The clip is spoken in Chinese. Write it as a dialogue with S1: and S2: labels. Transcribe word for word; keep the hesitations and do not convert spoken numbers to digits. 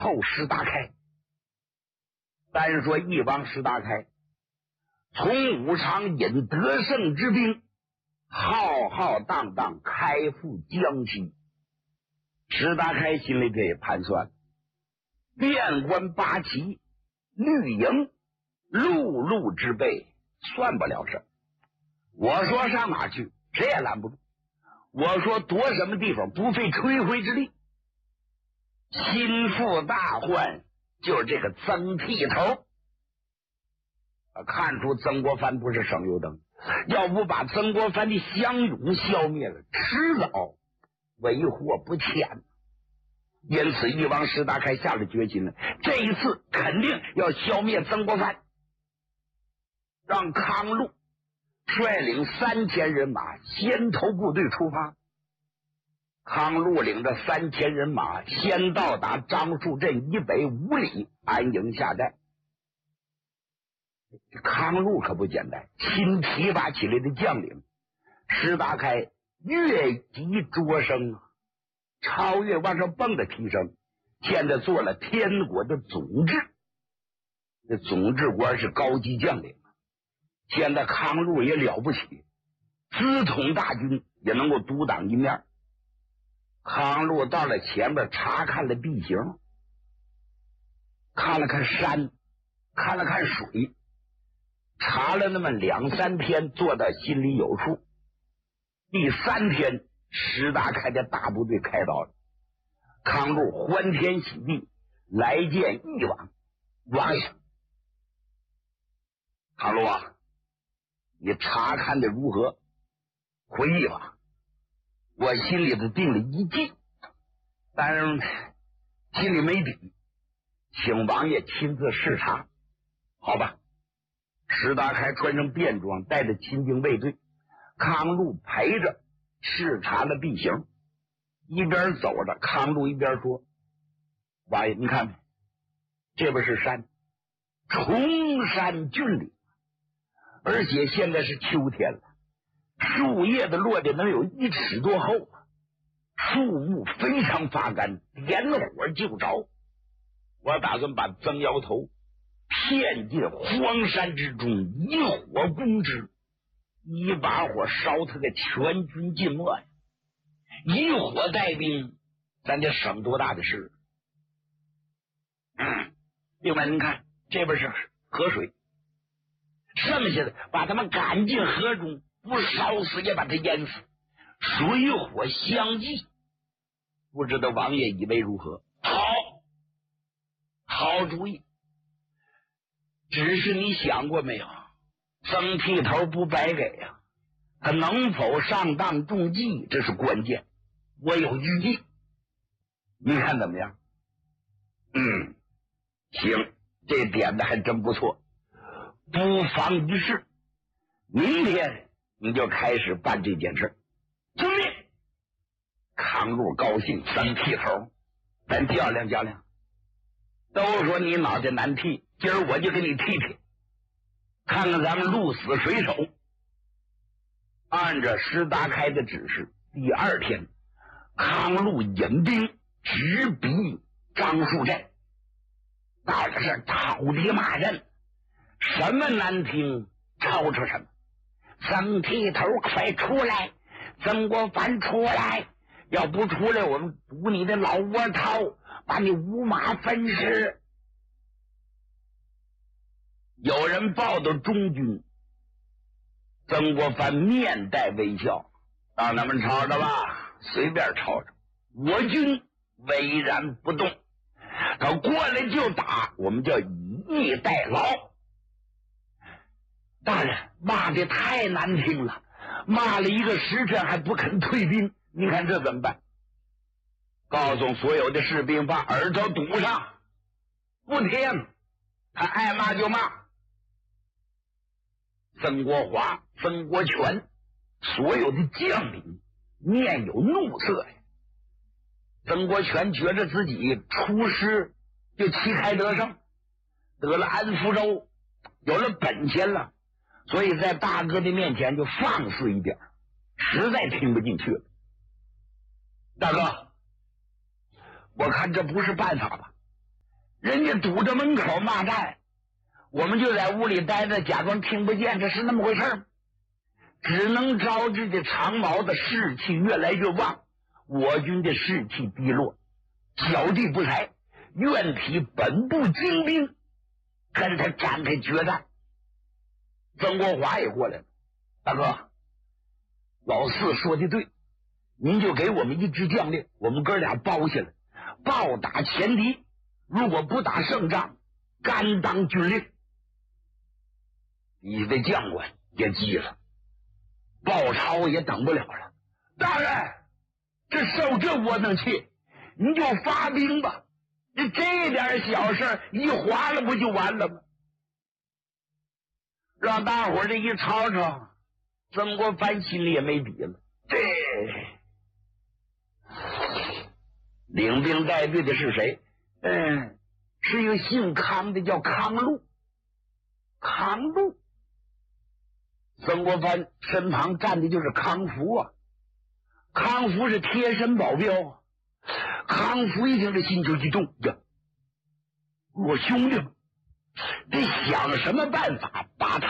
S1: 后石达开。单说一王石达开，从武昌引得胜之兵，浩浩荡荡开赴江西。石达开心里这也盘算，边关八旗、绿营、陆路之辈算不了事。我说上哪去，谁也拦不住。我说夺什么地方，不费吹灰之力。心腹大患就是这个曾剃头。看出曾国藩不是省油灯，要不把曾国藩的乡勇消灭了，迟早为祸不浅。因此一王石达开下了决心了，这一次肯定要消灭曾国藩，让康禄率领三千人马先头部队出发。康禄领着三千人马先到达樟树镇以北五里安营下寨。康禄可不简单，新提拔起来的将领石达开越级擢升，超越往上蹦的提升，现在做了天国的总制。这总制官是高级将领，现在康禄也了不起，资统大军也能够独当一面。康禄到了前边查看了地形，看了看山，看了看水，查了那么两三天，做到心里有数。第三天，石达开的大部队开到了，康禄欢天喜地来见义王。王爷，康禄啊，你查看的如何？回忆吧，我心里头定了一计，但是心里没底，请王爷亲自视察，好吧？石达开穿上便装，带着亲兵卫队，康禄陪着视察了地形。一边走着，康禄一边说：“王爷，你看，这边是山，崇山峻岭，而且现在是秋天了，树叶的落的能有一尺多厚，树木非常发干，点火就着。我打算把曾窑头骗进荒山之中，以火攻之，一把火烧他个全军尽没呀！以火带兵，咱得省多大的事。嗯，另外您看，这边是河水，剩下的把他们赶进河中，不烧死也把他淹死，水火相济。不知道王爷以为如何？好，好主意。只是你想过没有，曾剃头不白给呀、啊，他能否上当中计，这是关键。我有预计，你看怎么样？嗯，行，这点子还真不错，不妨一试。明天你就开始办这件事。遵命。康禄高兴，曾剃头，咱较量较量。都说你脑袋难剃，今儿我就给你剃剃，看看咱们鹿死谁手。按照石达开的指示，第二天康禄引兵直逼樟树镇，到了是讨敌骂人，什么难听吵吵什么。曾剃头快出来，曾国藩出来，要不出来我们堵你的老窝头，把你五马分尸。有人报到中军，曾国藩面带微笑，让他们吵着吧，随便吵着，我军巍然不动，他过来就打，我们叫以逸待劳。大人骂的太难听了，骂了一个时辰还不肯退兵，你看这怎么办？告诉所有的士兵把耳朵堵上，不听，他爱骂就骂。曾国华、曾国荃所有的将领面有怒色呀。曾国荃觉得自己出师就旗开得胜，得了安福州，有了本钱了，所以在大哥的面前就放肆一点，实在听不进去了。大哥，我看这不是办法吧？ 人家堵着门口骂战，我们就在屋里待着，假装听不见，这是那么回事，只能招致这长毛的士气越来越旺，我军的士气低落，小弟不才，愿体本部精兵跟他展开决战。曾国华也过来了，大哥，老四说的对，您就给我们一支将令，我们哥俩包下来，暴打前敌，如果不打胜仗，甘当军令。你的将官也急了，鲍超也等不了了，大人，这受这窝囊气，你就发兵吧，这这点小事一划了不就完了吗？让大伙儿这一吵吵，曾国藩心里也没底了。这领兵带队的是谁？嗯，是一个姓康的，叫康禄。康禄，曾国藩身旁站的就是康福啊。康福是贴身保镖啊。康福一听这心就一动呀，我兄弟们得想什么办法把他